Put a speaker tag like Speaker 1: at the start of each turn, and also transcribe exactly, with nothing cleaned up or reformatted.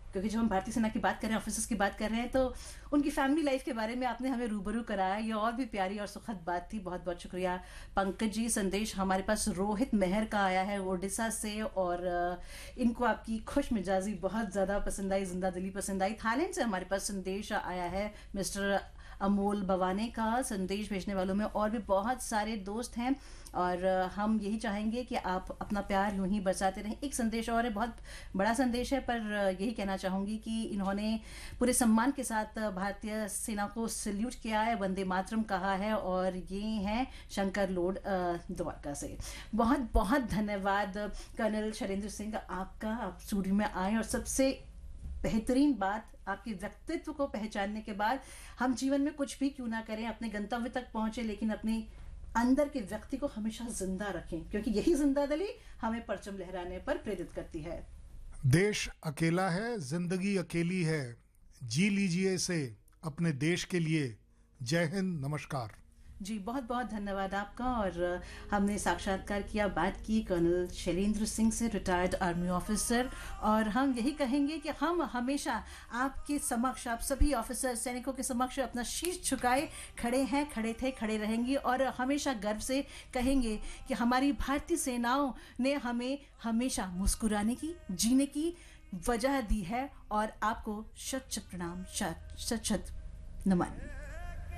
Speaker 1: क्योंकि जब हम भारतीय सेना की बात कर रहे हैं, ऑफिसर्स की बात कर रहे हैं, तो उनकी फैमिली लाइफ के बारे में आपने हमें रूबरू कराया। ये और भी प्यारी और सुखद बात थी। बहुत बहुत शुक्रिया पंकज जी। संदेश हमारे पास रोहित मेहर का आया है ओडिशा से, और इनको आपकी खुश मिजाजी बहुत ज़्यादा पसंद आई, जिंदा दिली पसंद आई। थाईलैंड से हमारे पास संदेश आया है मिस्टर अमोल भवाने का। संदेश भेजने वालों में और भी बहुत सारे दोस्त हैं, और हम यही चाहेंगे कि आप अपना प्यार यूं ही बरसाते रहें। एक संदेश और है, बहुत बड़ा संदेश है, पर यही कहना चाहूँगी कि इन्होंने पूरे सम्मान के साथ भारतीय सेना को सल्यूट किया है, वंदे मातरम कहा है, और ये हैं शंकर लोड द्वारका से। बहुत बहुत धन्यवाद कर्नल शैलेंद्र सिंह आपका, आप स्टूडियो में आए। और सबसे बेहतरीन बात, आपके व्यक्तित्व को पहचानने के बाद हम जीवन में कुछ भी क्यों ना करें, अपने गंतव्य तक पहुंचे, लेकिन अपने अंदर के व्यक्ति को हमेशा जिंदा रखें, क्योंकि यही जिंदा दिली हमें परचम लहराने पर प्रेरित करती है।
Speaker 2: देश अकेला है, जिंदगी अकेली है, जी लीजिए इसे अपने देश के लिए। जय हिंद, नमस्कार
Speaker 1: जी। बहुत बहुत धन्यवाद आपका। और हमने साक्षात्कार किया, बात की कर्नल शैलेंद्र सिंह से, रिटायर्ड आर्मी ऑफिसर। और हम यही कहेंगे कि हम हमेशा आपके समक्ष, आप सभी ऑफिसर सैनिकों के समक्ष अपना शीश झुकाए खड़े हैं, खड़े थे, खड़े रहेंगे, और हमेशा गर्व से कहेंगे कि हमारी भारतीय सेनाओं ने हमें हमेशा मुस्कुराने की, जीने की वजह दी है। और आपको शत शत प्रणाम, शत शत शत नमन।